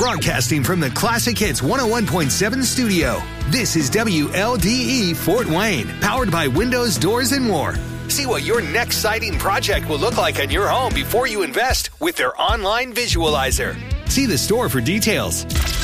Broadcasting from the Classic Hits 101.7 studio, this is WLDE Fort Wayne, powered by Windows, Doors, and More. See what your next siding project will look like on your home before you invest with their online visualizer. See the store for details.